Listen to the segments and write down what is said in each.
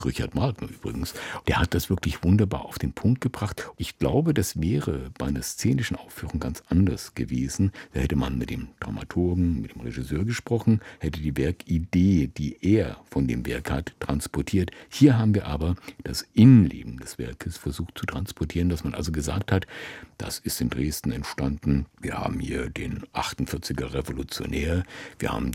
Richard Wagner übrigens, der hat das wirklich wunderbar auf den Punkt gebracht. Ich glaube, das wäre bei einer szenischen Aufführung ganz anders gewesen. Da hätte man mit dem Dramaturgen, mit dem Regisseur gesprochen, hätte die Werkidee, die er von dem Werk hat, transportiert. Hier haben wir aber das Innenleben des Werkes versucht zu transportieren, dass man also gesagt hat, das ist in Dresden entstanden. Wir haben hier den 48er Revolutionär, wir haben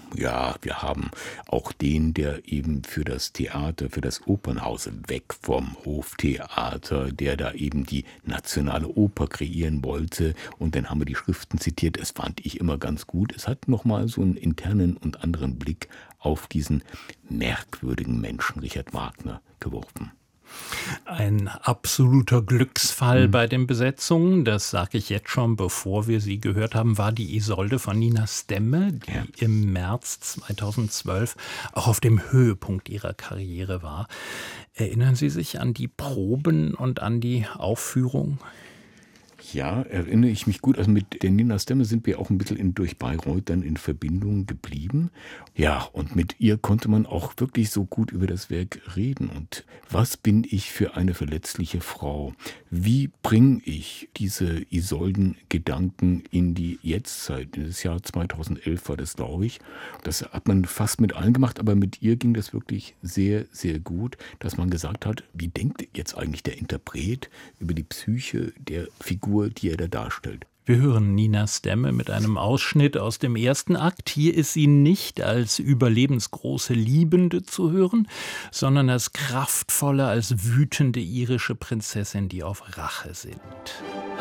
auch den, der eben für das Theater, für das Opernhaus weg vom Hoftheater, der da eben die nationale Oper kreieren wollte. Und dann haben wir die Schriften zitiert. Das fand ich immer ganz gut. Es hat nochmal so einen internen und anderen Blick auf diesen merkwürdigen Menschen Richard Wagner geworfen. Ein absoluter Glücksfall bei den Besetzungen, das sage ich jetzt schon, bevor wir sie gehört haben, war die Isolde von Nina Stemme, die im März 2012 auch auf dem Höhepunkt ihrer Karriere war. Erinnern Sie sich an die Proben und an die Aufführung? Ja, erinnere ich mich gut. Also mit der Nina Stemme sind wir auch ein bisschen durch Bayreuth dann in Verbindung geblieben. Ja, und mit ihr konnte man auch wirklich so gut über das Werk reden. Und was bin ich für eine verletzliche Frau? Wie bringe ich diese Isolden-Gedanken in die Jetztzeit? In das Jahr 2011 war das, glaube ich. Das hat man fast mit allen gemacht, aber mit ihr ging das wirklich sehr, sehr gut, dass man gesagt hat, wie denkt jetzt eigentlich der Interpret über die Psyche der Figur, die er da darstellt? Wir hören Nina Stemme mit einem Ausschnitt aus dem ersten Akt. Hier ist sie nicht als überlebensgroße Liebende zu hören, sondern als kraftvolle, als wütende irische Prinzessin, die auf Rache sinnt.